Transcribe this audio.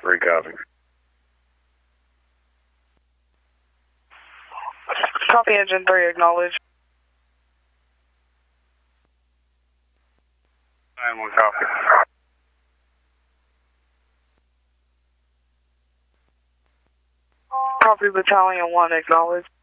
Recopy. Copy engine 3, acknowledge. 9-1 copy. Copy battalion 1, acknowledge.